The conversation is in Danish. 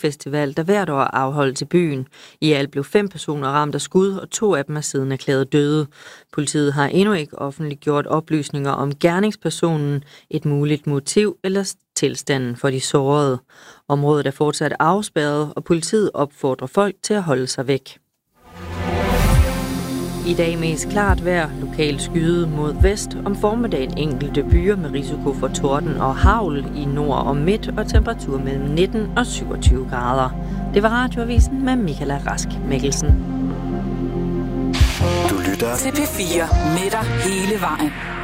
musikfestival, der hvert år afholdes i byen. I alt blev 5 personer ramt af skud, og 2 af dem er siden erklæret døde. Politiet har endnu ikke offentliggjort oplysninger om gerningspersonen, et muligt motiv eller tilstanden for de sårede. Området er fortsat afspærret, og politiet opfordrer folk til at holde sig væk. I dag mest klart vejr, lokalt skyet mod vest, om formiddagen enkelte byer med risiko for torden og hagl i nord og midt og temperatur mellem 19 og 27 grader. Det var Radioavisen med Michaela Rask Mikkelsen. Du lytter til P4 med dig hele vejen.